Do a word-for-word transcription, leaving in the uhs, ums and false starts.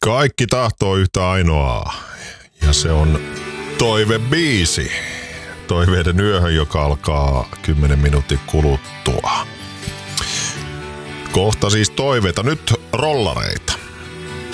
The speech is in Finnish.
Kaikki tahtoo yhtä ainoaa. Ja se on toivebiisi. Toiveiden yöhön, joka alkaa kymmenen minuutin kuluttua. Kohta siis toiveita. Nyt rollareita.